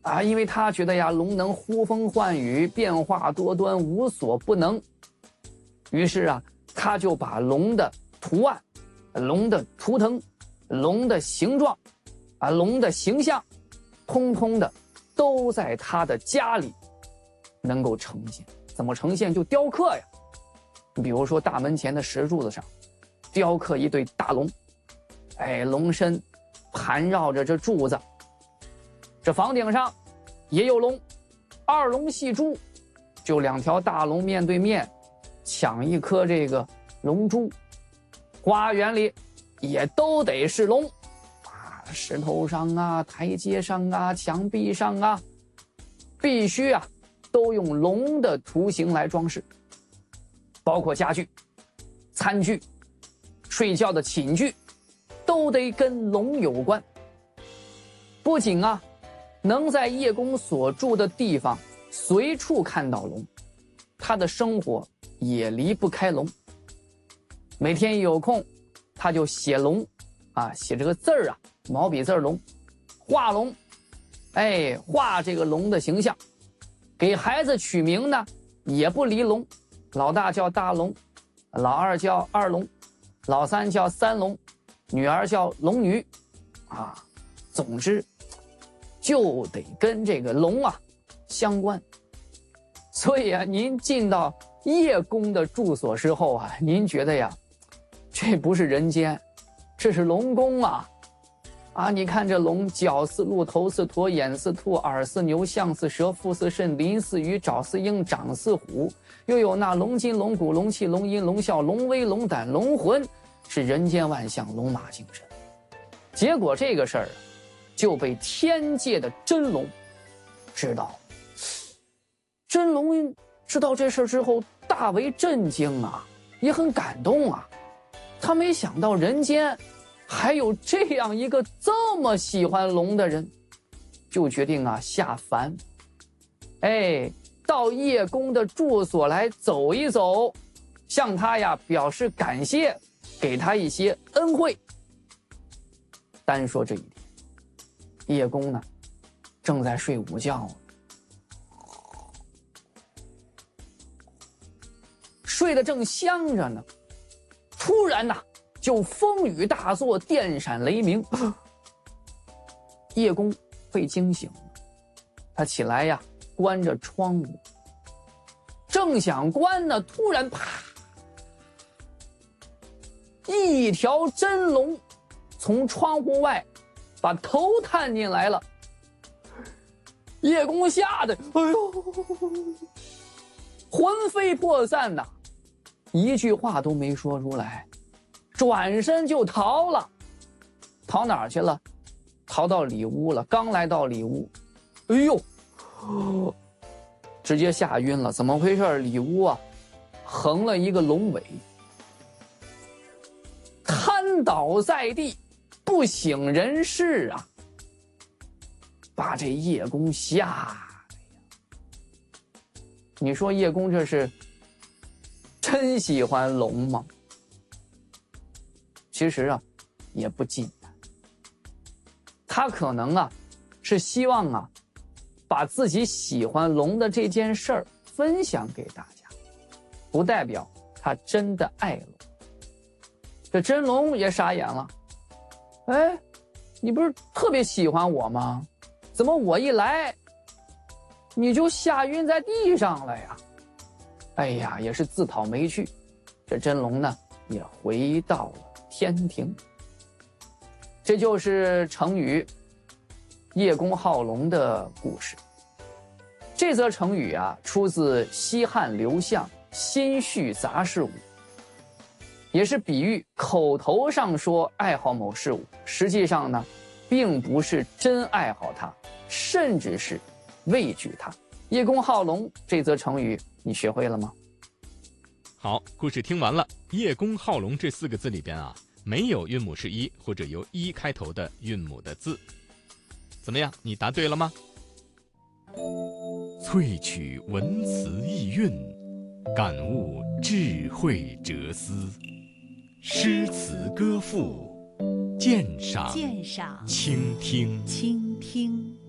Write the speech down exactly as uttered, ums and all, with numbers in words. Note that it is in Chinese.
啊，因为他觉得呀，龙能呼风唤雨，变化多端，无所不能。于是啊，他就把龙的图案、龙的图腾、龙的形状、啊龙的形象，通通的都在他的家里能够呈现。怎么呈现？就雕刻呀。比如说大门前的石柱子上，雕刻一对大龙，哎，龙身盘绕着这柱子。这房顶上也有龙，二龙戏珠，就两条大龙面对面抢一颗这个龙珠。花园里也都得是龙啊，石头上啊，台阶上啊，墙壁上啊，必须啊都用龙的图形来装饰。包括家具、餐具、睡觉的寝具，都得跟龙有关。不仅啊能在叶公所住的地方随处看到龙，他的生活也离不开龙。每天一有空，他就写龙啊，写这个字儿啊，毛笔字龙，画龙，哎，画这个龙的形象。给孩子取名呢，也不离龙，老大叫大龙，老二叫二龙，老三叫三龙，女儿叫龙女，啊，总之就得跟这个龙啊相关。所以啊，您进到叶公的住所之后啊，您觉得呀，这不是人间，这是龙宫啊！啊，你看这龙，脚似鹿，头似驼，眼似兔，耳似牛，象似蛇，腹似肾，鳞似鱼，爪似鹰，掌似虎。又有那龙筋、龙骨、龙气、龙吟、龙啸、龙威、龙胆、龙魂，是人间万象，龙马精神。结果这个事儿就被天界的真龙知道。真龙知道这事儿之后，大为震惊啊，也很感动啊。他没想到人间还有这样一个这么喜欢龙的人，就决定啊下凡，哎，到叶公的住所来走一走，向他呀表示感谢，给他一些恩惠。单说这一天，叶公呢正在睡午觉呢，睡得正香着呢，突然呐就风雨大作，电闪雷鸣。叶公被惊醒了，他起来呀关着窗户，正想关呢，突然啪，一条真龙从窗户外把头探进来了。叶公吓得哎呦魂飞魄散呐，一句话都没说出来，转身就逃了。逃哪儿去了？逃到里屋了。刚来到里屋，哎呦，直接吓晕了。怎么回事？里屋啊横了一个龙尾，瘫倒在地，不省人事啊，把这叶公吓的呀。你说叶公这是真喜欢龙吗？其实啊也不尽然，他可能啊是希望啊把自己喜欢龙的这件事儿分享给大家，不代表他真的爱龙。这真龙也傻眼了，哎，你不是特别喜欢我吗？怎么我一来你就吓晕在地上了呀？哎呀，也是自讨没趣。这真龙呢也回到了天庭。这就是成语叶公好龙的故事。这则成语啊出自西汉刘向《新序杂事五》，也是比喻口头上说爱好某事物，实际上呢并不是真爱好它，甚至是畏惧它。叶公好龙这则成语你学会了吗？ 好，故事听完了。叶公好龙这四个字里边啊，没有韵母是一或者由一开头的韵母的字。怎么样，你答对了吗？萃取文辞意蕴，感悟智慧哲思，诗词歌赋，鉴赏鉴赏倾听倾听。